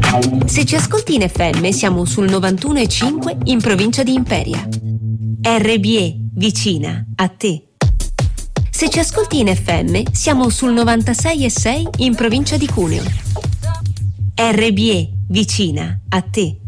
Se ci ascolti in FM siamo sul 91,5 in provincia di Imperia. RBE, vicina a te. Se ci ascolti in FM siamo sul 96,6 in provincia di Cuneo. RBE, vicina a te.